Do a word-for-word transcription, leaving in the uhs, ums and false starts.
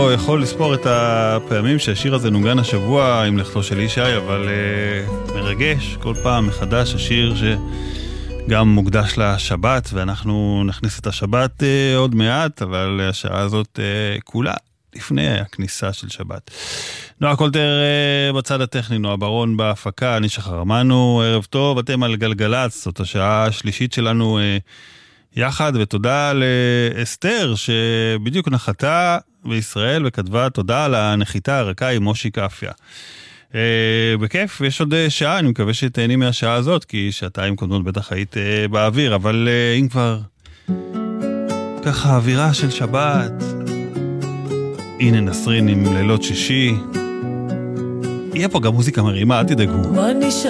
הוא יכול לספור את הפעמים שהשיר הזה נוגן השבוע עם לכתו של ישי, אבל uh, מרגש כל פעם מחדש השיר שגם מוקדש לשבת, ואנחנו נכניס את השבת uh, עוד מעט, אבל השעה הזאת uh, כולה לפני הכניסה של שבת. נועה קולטר uh, בצד הטכני, נועה ברון בהפקה, אני שחר אמנו, ערב טוב, אתם על גלגלץ, זאת השעה השלישית שלנו uh, יחד, ותודה לאסתר שבדיוק נחתה בישראל וכתבה תודה על הנחיתה הרכה עם מושי קפיה. אה, בכיף, יש עוד שעה, אני מקווה שתהני מהשעה הזאת, כי שעתיים קודמות בטח היית אה, באוויר, אבל אה, אם כבר ככה אווירה של שבת, הנה נסרין עם לילות שישי, יהיה פה גם מוזיקה מרימה, אל תדאגו.